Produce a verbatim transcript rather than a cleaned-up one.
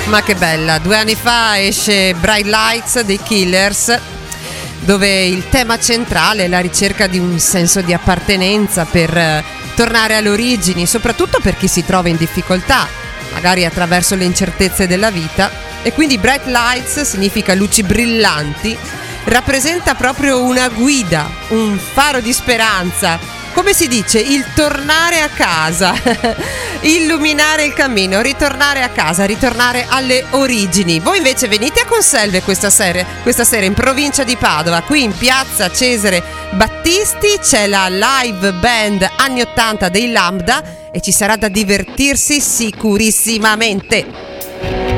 Ma che bella, due anni fa esce Bright Lights dei Killers, dove il tema centrale è la ricerca di un senso di appartenenza per eh, tornare alle origini, soprattutto per chi si trova in difficoltà, magari attraverso le incertezze della vita. E quindi Bright Lights significa luci brillanti, rappresenta proprio una guida, un faro di speranza. Come si dice, il tornare a casa, illuminare il cammino, ritornare a casa, ritornare alle origini. Voi invece venite a Conselve questa sera, questa sera in provincia di Padova, qui in piazza Cesare Battisti c'è la live band anni ottanta dei Lambda e ci sarà da divertirsi sicurissimamente.